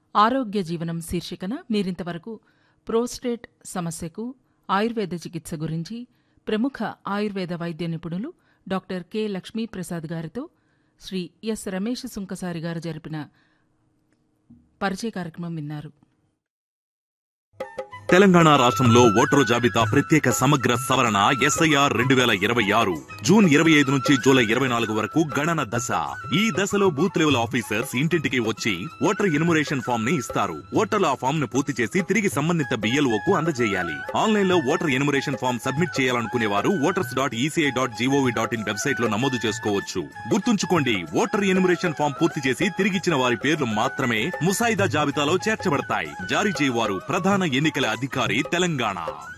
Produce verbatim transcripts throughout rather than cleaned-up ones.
ఆరోగ్య జీవనం శీర్షికన మీరింతవరకు ప్రోస్టేట్ సమస్యకు ఆయుర్వేద చికిత్స గురించి ప్రముఖ ఆయుర్వేద వైద్య నిపుణులు డాక్టర్ కె లక్ష్మీప్రసాద్ గారితో శ్రీ ఎస్ రమేష్ సుంకసారి గారు జరిపిన పరిచయ కార్యక్రమం విన్నారు. తెలంగాణ రాష్ట్రంలో ఓటరు జాబితా ప్రత్యేక సమగ్ర సవరణ ఎస్ఐఆర్ రెండు వేల ఇరవై ఆరు జూన్ ఇరవై ఐదు నుంచి జూలై ఇరవై నాలుగు వరకు గణన దశ. ఈ దశలో బూత్ లెవెల్ ఆఫీసర్స్ ఇంటింటికి వచ్చి ఓటర్ ఎన్యుమరేషన్ ఫామ్ ని ఇస్తారు. ఓటర్లు ఆ ఫామ్ ను పూర్తి చేసి తిరిగి సంబంధిత బిఎల్ఓకు అందజేయాలి. ఆన్లైన్ లో ఓటర్ ఎన్యుమరేషన్ ఫామ్ సబ్మిట్ చేయాలనుకునే వారు voters dot ECI dot GOV dot in website లో నమోదు చేసుకోవచ్చు. గుర్తుంచుకోండి, ఓటర్ ఎన్యుమరేషన్ ఫామ్ పూర్తి చేసి తిరిగిచ్చిన వారి పేర్లు మాత్రమే ముసాయిదా జాబితాలో చేర్చబడతాయి. జారీ చేయవారు ప్రధాన ఎన్నికల అధికారి తెలంగాణ.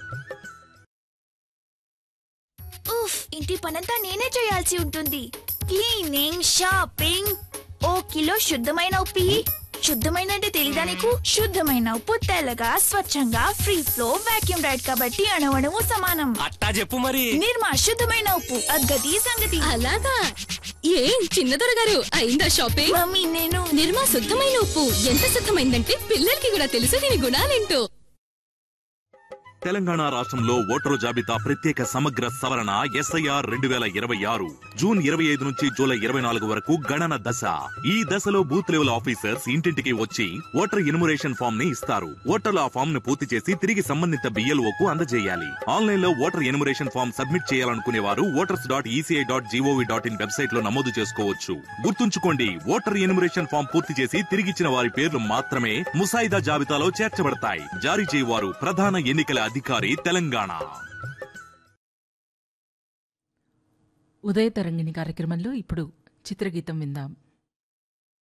ఉఫ్, ఇంటి పనంతా నేనే చేయాల్సి ఉంటుంది. క్లీనింగ్, షాపింగ్, ఓ కిలో శుద్ధమైన ఉప్పు, శుద్ధమైన అంటే తెలీదా నీకు? శుద్ధమైన ఉప్పు తెల్లగా స్వచ్ఛంగా ఫ్రీ ఫ్లో వాక్యూమ్ రైడ్ కాబట్టి అణువణువు సమానం. అట్టా చెప్పు మరి. నిర్మా శుద్ధమైన ఉప్పు, అద్గతి సంగతి. అలాగా ఏం చిన్నదొర గారు అయిందా షాపింగ్? మమ్మీ నేను నిర్మా శుద్ధమైన ఉప్పు ఎంత శుద్ధమైందంటే పిల్లలకి కూడా తెలుసు దీని గుణాలేంటో. తెలంగాణ రాష్ట్రంలో ఓటరు జాబితా ప్రత్యేక సమగ్ర సవరణ ఎస్ఐఆర్ రెండు వేల ఇరవై ఆరు జూన్ ఇరవై ఐదు నుంచి జూలై ఇరవై నాలుగు వరకు గణన దశ. ఈ దశలో బూత్ లెవెల్ ఆఫీసర్స్ ఇంటింటికి వచ్చి ఓటర్ ఎన్యుమరేషన్ ఫామ్ ని ఇస్తారు. ఓటర్లు ఆ ఫామ్ ను పూర్తి చేసి తిరిగి సంబంధిత బిఎల్ఓకు అందజేయాలి. ఆన్లైన్ లో ఓటర్ ఎన్యుమరేషన్ ఫామ్ సబ్మిట్ చేయాలనుకునే వారు voters dot ECI dot GOV dot in website లో నమోదు చేసుకోవచ్చు. గుర్తుంచుకోండి, ఓటర్ ఎన్యుమరేషన్ ఫామ్ పూర్తి చేసి తిరిగిచ్చిన వారి పేర్లు మాత్రమే ముసాయిదా జాబితాలో చేర్చబడతాయి. జారీ చేయవారు ప్రధాన ఎన్నికల అధికారి తెలంగాణ. ఉదయ తరంగిణి కార్యక్రమంలో ఇప్పుడు చిత్రగీతం విందాం.